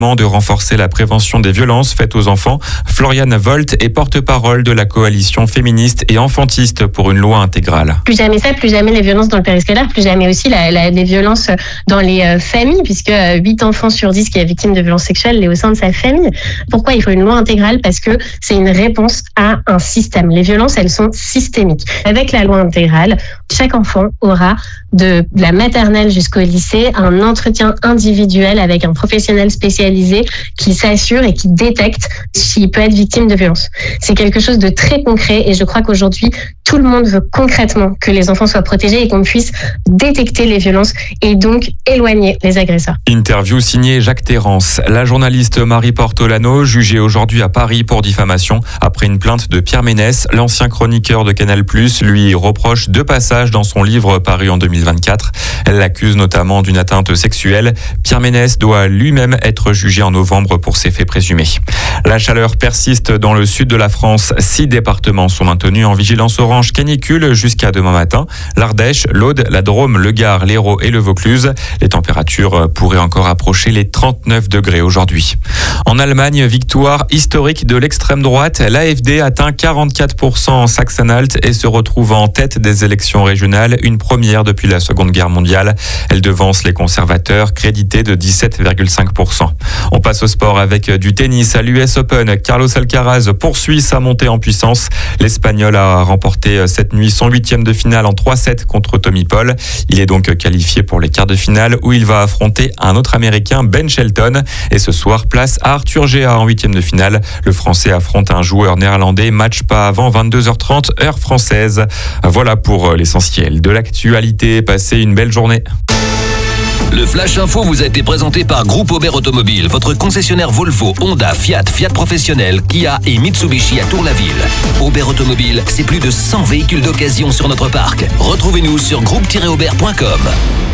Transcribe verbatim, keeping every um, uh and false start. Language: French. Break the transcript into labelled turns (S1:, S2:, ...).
S1: de renforcer la prévention des violences faites aux enfants. Floriane Volt est porte-parole de la coalition féministe et enfantiste pour une loi intégrale.
S2: Plus jamais ça, plus jamais les violences dans le périscolaire, plus jamais aussi la, la, les violences dans les euh, familles, puisque euh, huit enfants sur dix qui est victime de violences sexuelles est au sein de sa famille. Pourquoi il faut une loi intégrale ? Parce que c'est une réponse à un système. Les violences, elles sont systémiques. Avec la loi intégrale, chaque enfant aura de la maternelle jusqu'au lycée un entretien individuel avec un professionnel spécialisé qui s'assure et qui détecte s'il peut être victime de violence. C'est quelque chose de très concret et je crois qu'aujourd'hui, tout le monde veut concrètement que les enfants soient protégés et qu'on puisse détecter les violences et donc éloigner les agresseurs.
S1: Interview signée Jacques Terrance. La journaliste Marie Portolano, jugée aujourd'hui à Paris pour diffamation après une plainte de Pierre Ménès. L'ancien chroniqueur de Canal plus, lui reproche deux passages dans son livre paru en deux mille vingt-quatre. Elle l'accuse notamment d'une atteinte sexuelle. Pierre Ménès doit lui-même être jugé en novembre pour ces faits présumés. La chaleur persiste dans le sud de la France. Six départements sont maintenus en vigilance orange canicule jusqu'à demain matin. L'Ardèche, l'Aude, la Drôme, le Gard, l'Hérault et le Vaucluse. Les températures pourraient encore approcher les trente-neuf degrés aujourd'hui. En Allemagne, victoire historique de l'extrême droite. L'A F D atteint quarante-quatre pour cent en Saxe-Anhalt et se retrouve en tête des élections régionales, une première depuis la Seconde Guerre mondiale. Elle devance les conservateurs, crédités de dix-sept virgule cinq pour cent. On passe au sport avec du tennis à l'U S Open. Carlos Alcaraz poursuit sa montée en puissance. L'Espagnol a remporté cette nuit son huitième de finale en trois sept contre Tommy Paul. Il est donc qualifié pour les quarts de finale où il va affronter un autre Américain, Ben Shelton. Et ce soir, place à Arthur Géa en huitième de finale. Le Français affronte un joueur néerlandais. Match pas avant vingt-deux heures trente, heure française. Voilà pour l'essentiel de l'actualité. Passez une belle journée.
S3: Le Flash Info vous a été présenté par Groupe Aubert Automobile, votre concessionnaire Volvo, Honda, Fiat, Fiat Professionnel, Kia et Mitsubishi à Tour-la-Ville. Aubert Automobile, c'est plus de cent véhicules d'occasion sur notre parc. Retrouvez-nous sur groupe tiret aubert point com.